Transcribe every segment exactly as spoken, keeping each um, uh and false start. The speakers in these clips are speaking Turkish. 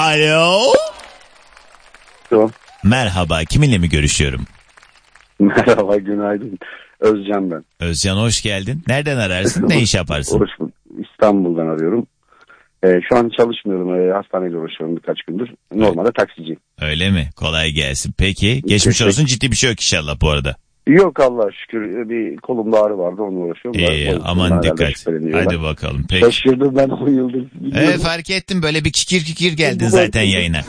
Alo. Tamam. Merhaba, kiminle mi görüşüyorum? Merhaba, günaydın. Özcan ben. Özcan, hoş geldin. Nereden ararsın? Ne iş yaparsın? Hoş bulduk. İstanbul'dan arıyorum. Ee, şu an çalışmıyorum. Ee, hastaneyle uğraşıyorum birkaç gündür. Normalde taksiciyim. Öyle mi? Kolay gelsin. Peki, geçmiş olsun. Ciddi bir şey yok inşallah bu arada. Yok, Allah'a şükür. Bir kolumda ağrı vardı, onunla uğraşıyorum. İyi, da, aman dikkat. Hadi bakalım. Peki. Şaşırdım ben on yıldır. Evet, fark ettim. Böyle bir kikir kikir geldin zaten yayına.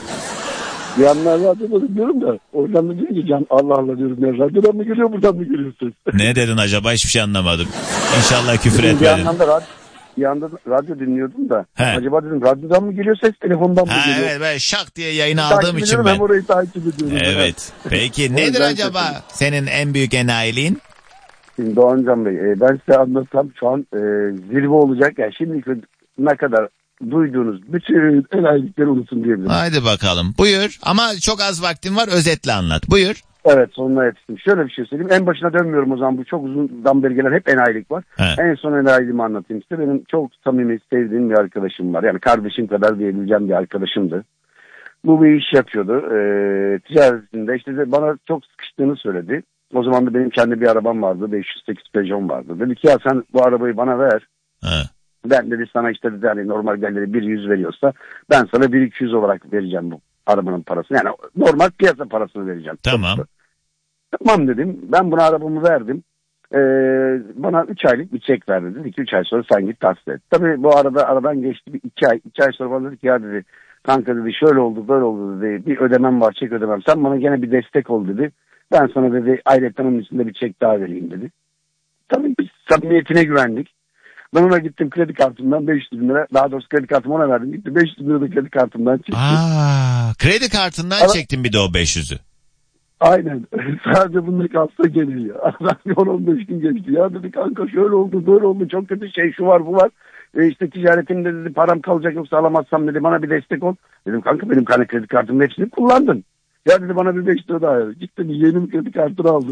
Bir yandan radyoda diyorum da oradan da diyor ki Can, Allah Allah diyorum ya, radyodan mı geliyor, buradan mı geliyor ses? Ne dedin acaba, hiçbir şey anlamadım. İnşallah küfür Bir etmedin. yandan da radyo, bir yandan radyo dinliyordum da He. acaba dedim radyodan mı geliyor ses, telefondan mı Ha, geliyor? evet, ben şak diye yayını aldığım için ben. Hem orayı takip ediyorum. Evet. Peki nedir acaba şaşırdım. Senin en büyük enayiliğin? Şimdi Doğancan Bey, e, ben size anlatsam şu an e, zirve olacak. Yani şimdiki ne kadar duyduğunuz bütün enayilikleri unutun diyebilirim. Haydi bakalım. Buyur. Ama çok az vaktim var. Özetle anlat. Buyur. Evet, sonuna yetiştim. Şöyle bir şey söyleyeyim. En başına dönmüyorum o zaman. Bu çok uzundan beri gelen hep enayilik var. He. En son enayiliğimi anlatayım size. Benim çok samimi, sevdiğim bir arkadaşım var. Yani kardeşim kadar diyebileceğim bir arkadaşımdı. Bu bir iş yapıyordu. E, ticaretinde işte de bana çok sıkıştığını söyledi. O zaman da benim kendi bir arabam vardı. beş yüz sekiz Peugeot vardı. Dedi ki ya sen bu arabayı bana ver. He. Ben dedi sana işte dedi hani normal geliri bir yüz veriyorsa ben sana bir iki yüz olarak vereceğim bu arabanın parasını. Yani normal piyasa parasını vereceğim. Tamam. Tamam dedim. Ben buna arabamı verdim. Ee, bana üç aylık bir çek verdi. Dedi ki üç ay sonra sen git tahsil et. Tabii bu arada aradan geçti bir iki ay. iki ay sonra bana dedi ki ya dedi kanka dedi şöyle oldu böyle oldu dedi. Bir ödemem var, çek ödemem. Sen bana gene bir destek ol dedi. Ben sana dedi ayrıca onun üstünde bir çek daha vereyim dedi. Tabii biz samimiyetine güvendik. Ben ona gittim kredi kartımdan beş yüz bin lira, daha doğrusu kredi kartımı ona verdim. Gitti beş yüz bin lira da kredi kartımdan çekti. Aa, kredi kartından Ama, çektin bir de o beş yüzü. Aynen. Sadece bunda kalsa geliyor. Aradan on on beş gün geçti. Ya dedi kanka şöyle oldu böyle oldu çok kötü şey şu var bu var. E işte ticaretimde dedi param kalacak yoksa alamazsam dedi bana bir destek ol. Dedim kanka benim hani kredi kartımın hepsini kullandın. Ya dedi bana bir beş lira daha ver. Gittim yeni kredi kartını aldım.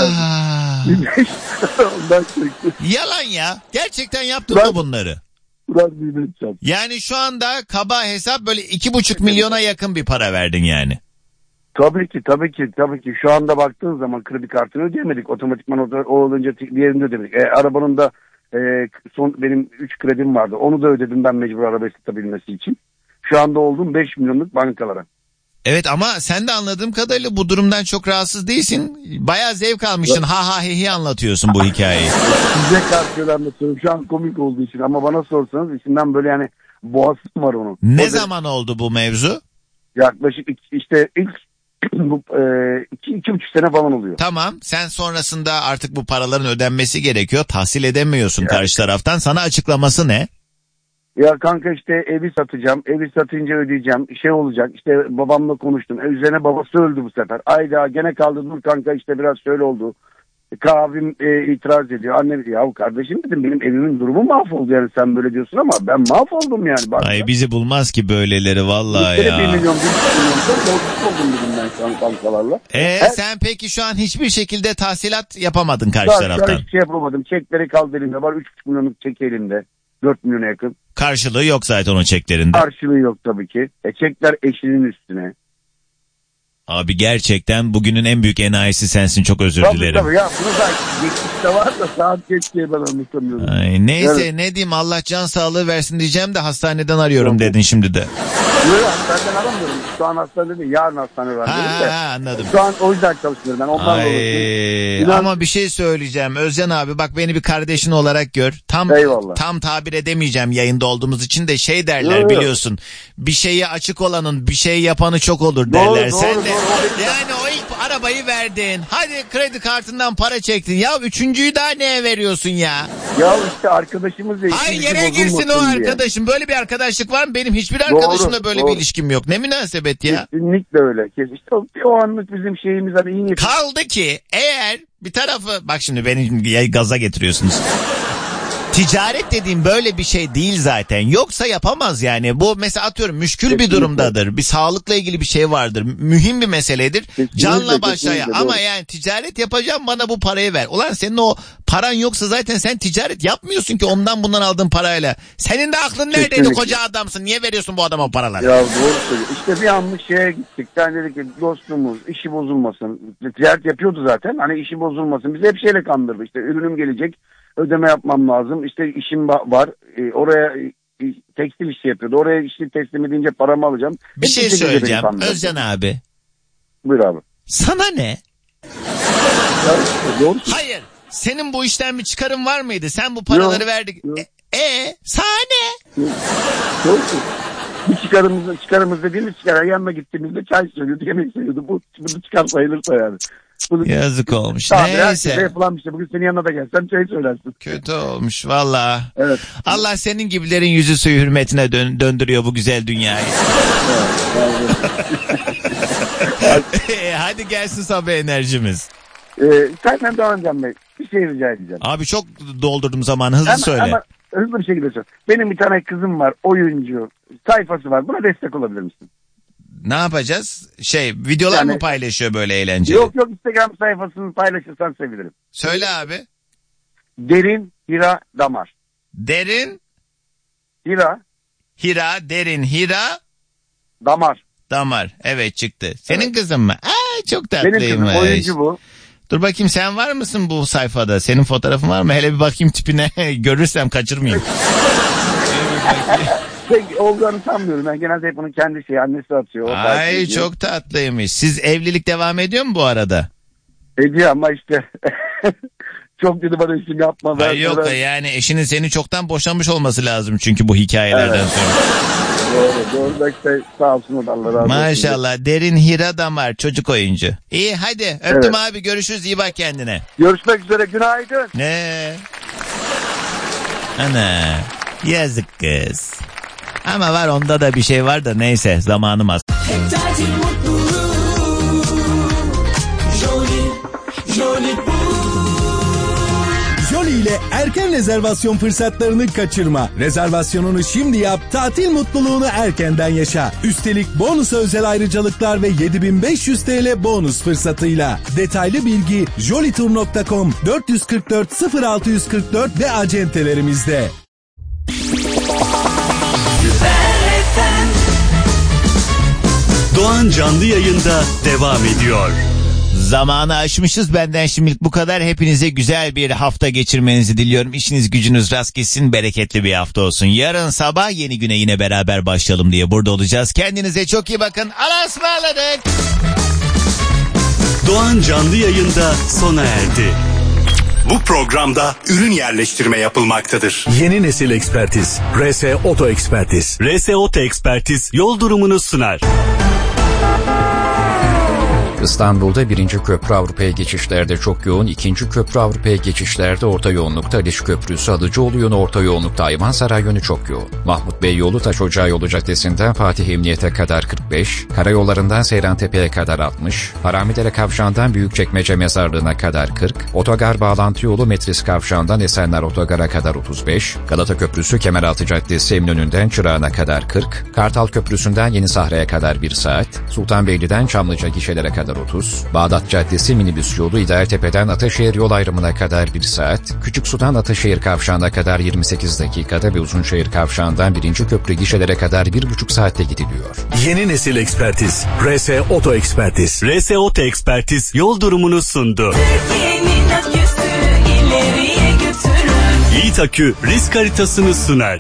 Ondan çektim. Yalan ya. Gerçekten yaptın mı bunları? Biraz nimet yaptım. Yani şu anda kaba hesap böyle iki buçuk milyona yakın bir para verdin yani. Tabii ki tabii ki tabii ki şu anda baktığın zaman kredi kartını ödeyemedik. Otomatikman o, o olunca diğerini ödemedik. E, arabanın da e, son benim üç kredim vardı. Onu da ödedim ben mecbur araba ısıtabilmesi için. Şu anda oldum beş milyonluk bankalara. Evet ama sen de anladığım kadarıyla bu durumdan çok rahatsız değilsin. Bayağı zevk almışsın. Ha ha he he anlatıyorsun bu hikayeyi. Size karşı anlatıyorum. Şu an komik olduğu için ama bana sorsanız içinden böyle yani boğazım var onun. Ne o zaman de, oldu bu mevzu? Yaklaşık işte ilk bu e, iki, iki buçuk sene falan oluyor. Tamam, sen sonrasında artık bu paraların ödenmesi gerekiyor. Tahsil edemiyorsun yani. Karşı taraftan. Sana açıklaması ne? Ya kanka işte evi satacağım. Evi satınca ödeyeceğim. Şey olacak. İşte babamla konuştum. E, üzerine babası öldü bu sefer. Ayda gene kaldı dur kanka işte biraz şöyle oldu. Abim e, itiraz ediyor. Annem diyor ya kardeşim dedim benim evimin durumu mahvoldu yani sen böyle diyorsun ama ben mahvoldum yani. Bak, ay bizi bulmaz ki böyleleri vallahi ya. bir milyon bir milyon oldum dedim ben şu an bankalarla. Eee Her... sen peki şu an hiçbir şekilde tahsilat yapamadın karşı taraftan. Hiçbir şey yapamadım. Çekleri kaldı elimde var. üç buçuk milyonluk çek elimde. dört milyona yakın. Karşılığı yok zaten o çeklerinde. Karşılığı yok tabii ki. E çekler eşinin üstüne. Abi gerçekten bugünün en büyük enayisi sensin. Çok özür tabii, dilerim. Tabii ya bunu da geçmişte var da saat geç diye ben anlatamıyorum. Ay, neyse evet. Ne diyeyim Allah can sağlığı versin diyeceğim de hastaneden arıyorum evet. Dedin şimdi de. Yok hastaneden aramıyorum. Şu an hastanede değil. Yarın hastanede var. Ha, ha anladım. Şu an o yüzden çalışmıyorum. Ben ondan Ay, İnan... Ama bir şey söyleyeceğim. Özcan abi bak beni bir kardeşin olarak gör. Tam Eyvallah. Tam tabir edemeyeceğim yayında olduğumuz için de şey derler yok, biliyorsun. Yok. Bir şeye açık olanın bir şey yapanı çok olur derler. Doğru, Sen doğru, de doğru. yani o ilk arabayı verdin. Hadi kredi kartından para çektin. Ya üçüncüyü daha neye veriyorsun ya? Ya işte arkadaşımız değil. Ay yere girsin o arkadaşım. Böyle bir arkadaşlık var mı? Benim hiçbir arkadaşımla doğru, böyle doğru. bir ilişkim yok. Ne münasebet ya? Kesinlikle öyle. İşte o, o anlık bizim şeyimiz hani iyi. Kaldı ki eğer bir tarafı bak şimdi beni gaza getiriyorsunuz. Ticaret dediğim böyle bir şey değil zaten. Yoksa yapamaz yani. Bu mesela atıyorum müşkül kesinlikle bir durumdadır. Bir sağlıkla ilgili bir şey vardır. Mühim bir meseledir. Kesinlikle, Canla başlaya. Ama yani ticaret yapacağım, bana bu parayı ver. Ulan senin o paran yoksa zaten sen ticaret yapmıyorsun ki ondan bundan aldığın parayla. Senin de aklın neredeydi, kesinlikle koca adamsın? Niye veriyorsun bu adama paraları? Ya doğru söylüyor. İşte bir anlık şeye gittik. Yani dedik ki dostumuz işi bozulmasın. Ticaret yapıyordu zaten. Hani işi bozulmasın. Bizi hep şeyle kandırdı. İşte ürünüm gelecek. Ödeme yapmam lazım. İşte işim var. E, oraya e, tekstil işi yapıyordu. Oraya işi teslim edince paramı alacağım. Bir hep şey söyleyeceğim. Özcan abi. Buyur abi. Sana ne? Ya, doğru. Hayır. Senin bu işten bir çıkarın var mıydı? Sen bu paraları yok, verdik. Yok. E, e sana ne? Doğru. Bir çıkarımız, çıkarımız dediğimiz çıkar. Yanına gittiğimizde çay söylüyordu, yemek söylüyordu. Bu, bunu çıkar sayılırsa yani. Bunu, yazık olmuş. Tamam, neyse. Yapılan bir şey. Bugün senin yanına da gelsem çay söylersin. Kötü olmuş valla. Evet. Allah senin gibilerin yüzü suyu hürmetine dön, döndürüyor bu güzel dünyayı. Evet, hadi gelsin sabah enerjimiz. Ee, senden Doğan Can Bey bir şey rica edeceğim. Abi çok doldurdum zamanı, hızlı ama, söyle. Ama hızlı bir şekilde söyle. Benim bir tane kızım var, oyuncu, sayfası var. Buna destek olabilir misin? Ne yapacağız? Şey, videolar yani, mı paylaşıyor böyle eğlenceli? Yok yok, Instagram sayfasını paylaşırsan sevinirim. Söyle abi. Derin Hira Damar. Derin Hira Hira Derin Hira Damar. Damar. Evet, çıktı. Senin evet. kızın mı? Aa, çok tatlıymış. Benim kızım, oyuncu bu. Dur bakayım, sen var mısın bu sayfada? Senin fotoğrafın var mı? Hele bir bakayım tipine. Görürsem kaçırmayayım. Peki, olduğunu sanmıyorum. Ben genelde hep onun kendi şeyi, annesi atıyor. Ay çok tatlıymış. Siz evlilik devam ediyor mu bu arada? Ediyor ama işte çok dedi bana işim yapma. Hayır yok da yani eşinin seni çoktan boşanmış olması lazım çünkü bu hikayelerden evet. sonra. Doğru, doğru da işte sağ olsun o da Allah razı olsun. Maşallah, Derin Hira Damar, çocuk oyuncu. İyi hadi öptüm evet. abi, görüşürüz, iyi bak kendine. Görüşmek üzere, günaydın. Ne? Ana yazık kız. Ama var, onda da bir şey var da neyse, zamanım az. Jolly ile erken rezervasyon fırsatlarını kaçırma. Rezervasyonunu şimdi yap, tatil mutluluğunu erkenden yaşa. Üstelik bonus özel ayrıcalıklar ve yedi bin beş yüz TL bonus fırsatıyla. Detaylı bilgi jolly tour nokta com, dört kırk dört sıfır altı kırk dört ve acentelerimizde. Doğan canlı yayında devam ediyor. Zamanı aşmışız, benden şimdilik bu kadar. Hepinize güzel bir hafta geçirmenizi diliyorum. İşiniz gücünüz rast gitsin, bereketli bir hafta olsun. Yarın sabah yeni güne yine beraber başlayalım diye burada olacağız. Kendinize çok iyi bakın. Allah'a ısmarladık. Doğan canlı yayında sona erdi. Bu programda ürün yerleştirme yapılmaktadır. Yeni nesil ekspertiz. R S Oto Ekspertiz. R S Oto Ekspertiz yol durumunu sunar. İstanbul'da birinci köprü Avrupa'ya geçişlerde çok yoğun, ikinci köprü Avrupa'ya geçişlerde orta yoğunlukta, Haliç Köprüsü Alıcıoğlu yönü orta yoğunlukta, Ayvansaray yönü çok yoğun. Mahmut Bey yolu Taş Ocağı yolu caddesinden Fatih Emniyet'e kadar kırk beş, karayollarından Seyrantepe'ye kadar altmış, Haramidere Kavşağı'ndan Büyükçekmece Mezarlığı'na kadar kırk, otogar bağlantı yolu Metris Kavşağı'ndan Esenler Otogar'a kadar otuz beş, Galata Köprüsü Kemeraltı Caddesi Eminönü'nden Çırağan'a kadar kırk, Kartal Köprüsü'nden Yeni Sahra'ya kadar bir saat, Sultanbeyli'den Çamlıca gişelere kadar otuz, Bağdat Caddesi minibüs yolu İdealtepe'den Ataşehir yol ayrımına kadar bir saat, Küçüksu'dan Ataşehir Kavşağı'na kadar yirmi sekiz dakikada ve Uzunşehir Kavşağı'ndan birinci köprü gişelere kadar bir buçuk saatte gidiliyor. Yeni nesil ekspertiz. R S Oto Ekspertiz. R S Oto Ekspertiz yol durumunu sundu. Türkiye'nin aküsü ileriye götürür. Yiğit Akü risk haritasını sunar.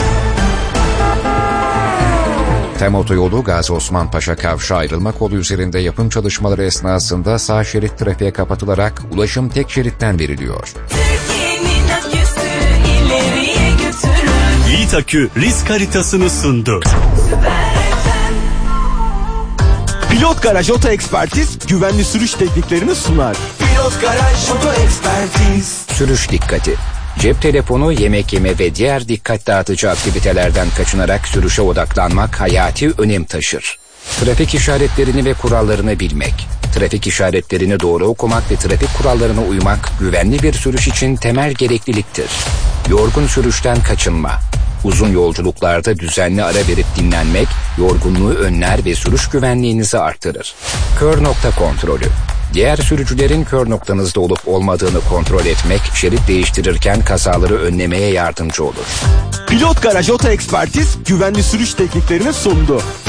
Tem Otoyolu Gazi Osman Paşa Kavşağı ayrılma kolu üzerinde yapım çalışmaları esnasında sağ şerit trafiğe kapatılarak ulaşım tek şeritten veriliyor. Türkiye'nin aküsü ileriye götürür. Yiğit Akü risk haritasını sundu. Pilot Garaj Oto Ekspertiz güvenli sürüş tekniklerini sunar. Pilot Garaj Oto Ekspertiz. Sürüş dikkati. Cep telefonu, yemek yeme ve diğer dikkat dağıtıcı aktivitelerden kaçınarak sürüşe odaklanmak hayati önem taşır. Trafik işaretlerini ve kurallarını bilmek, Trafik işaretlerini doğru okumak ve trafik kurallarına uymak güvenli bir sürüş için temel gerekliliktir. Yorgun sürüşten kaçınma. Uzun yolculuklarda düzenli ara verip dinlenmek, yorgunluğu önler ve sürüş güvenliğinizi artırır. Kör nokta kontrolü. Diğer sürücülerin kör noktanızda olup olmadığını kontrol etmek, şerit değiştirirken kazaları önlemeye yardımcı olur. Pilot Garaj Oto Ekspertiz güvenli sürüş tekniklerini sundu.